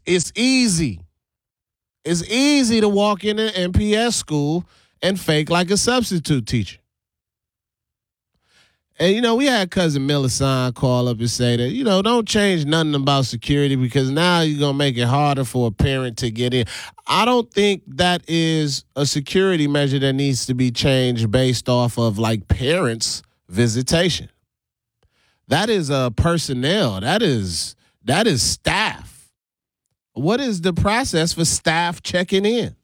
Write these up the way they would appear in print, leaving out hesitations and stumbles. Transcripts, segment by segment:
It's easy. It's easy to walk in an MPS school and fake like a substitute teacher. And, we had Cousin Millicent call up and say that, don't change nothing about security because now you're going to make it harder for a parent to get in. I don't think that is a security measure that needs to be changed based off of, like, parents' visitation. That is personnel. That is staff. What is the process for staff checking in?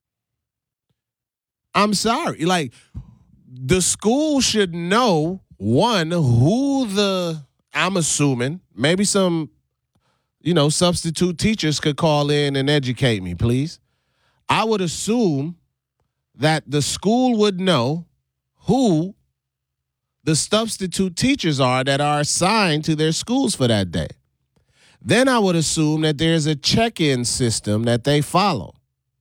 I'm sorry. Like, the school should know, one, I'm assuming, maybe some, substitute teachers could call in and educate me, please. I would assume that the school would know who the substitute teachers are that are assigned to their schools for that day. Then I would assume that there's a check-in system that they follow.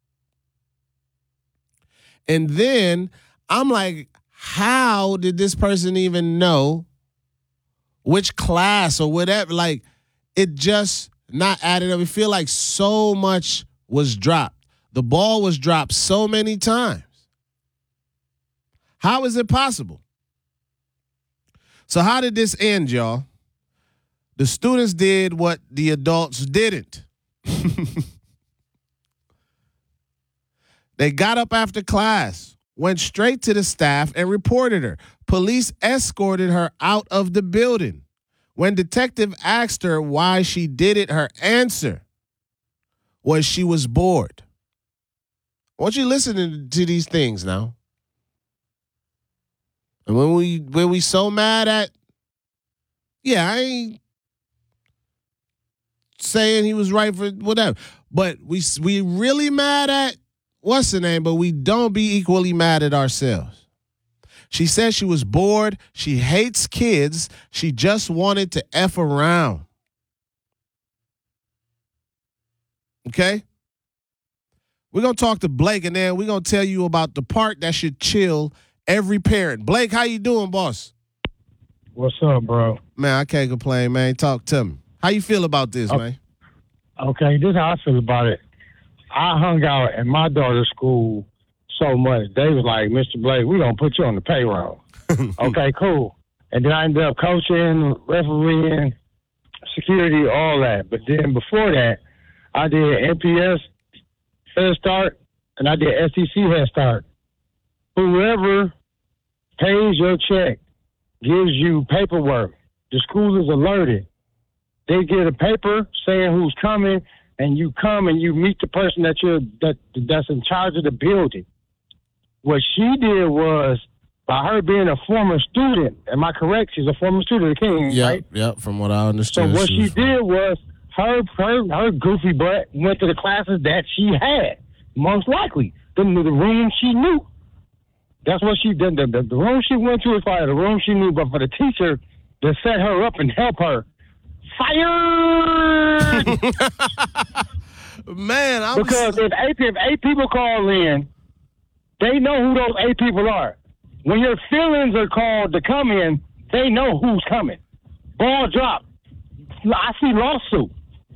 And then I'm like, how did this person even know which class or whatever? Like, it just not added up. I feel like so much was dropped. The ball was dropped so many times. How is it possible? So how did this end, y'all? The students did what the adults didn't. They got up after class, went straight to the staff and reported her. Police escorted her out of the building. When detective asked her why she did it, her answer was she was bored. I want you listening to these things now. And when we so mad at, I ain't saying he was right for whatever, but we really mad at what's the name, but we don't be equally mad at ourselves. She said she was bored. She hates kids. She just wanted to F around. Okay? We're going to talk to Blake, and then we're going to tell you about the part that should chill every parent. Blake, how you doing, boss? What's up, bro? Man, I can't complain, man. Talk to me. How you feel about this, man? Okay, this is how I feel about it. I hung out at my daughter's school so much. They was like, Mr. Blake, we're going to put you on the payroll. Okay, cool. And then I ended up coaching, refereeing, security, all that. But then before that, I did NPS Head Start, and I did SEC Head Start. Whoever pays your check gives you paperwork. The school is alerted. They get a paper saying who's coming, and you come and you meet the person that's in charge of the building. What she did was, by her being a former student, am I correct? She's a former student of King, right? Yep, from what I understand. So what she did was, her goofy butt went to the classes that she had, most likely. The room she knew. That's what she did. The room she went to was probably the room she knew, but for the teacher to set her up and help her, fired! Man, because if eight people call in, they know who those 8 people are. When your feelings are called to come in, they know who's coming. Ball drop. I see lawsuit.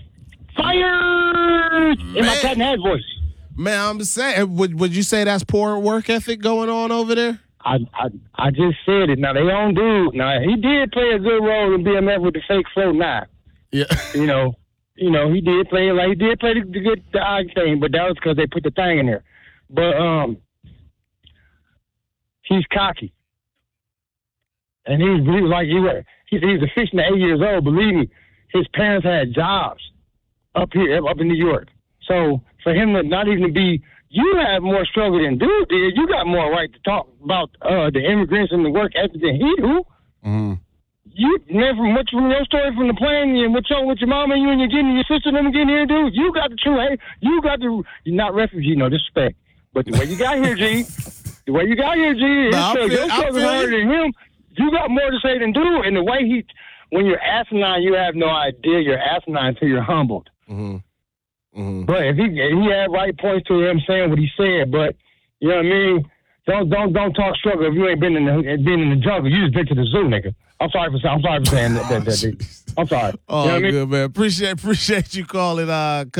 Fired! In my Cotton Head voice. Man, I'm just saying, would you say that's poor work ethic going on over there? I just said it. Now, they own dude. Now, he did play a good role in BMF with the fake float 9. Yeah. He did play the odd thing, but that was because they put the thing in there. But he's cocky. And he was a fiction at 8 years old. Believe me, his parents had jobs up in New York. So for him to not even be, you have more struggle than dude did. You got more right to talk about the immigrants and the work ethic than he do. Mm-hmm. You never much from your story from the plane and with your mama and you and your sister and them getting here, dude. You got the true hate. You're not refugee, no disrespect. But the way you got here, G, your struggle harder than him. You got more to say than dude. And the way when you're asinine, you have no idea you're asinine until you're humbled. Mm-hmm. Mm-hmm. But if he had right points to him saying what he said, but you know what I mean? Don't talk struggle if you ain't been in the jungle. You just been to the zoo, nigga. I'm sorry for saying that. I'm sorry. Oh, you know what good, I mean? man. Appreciate you calling.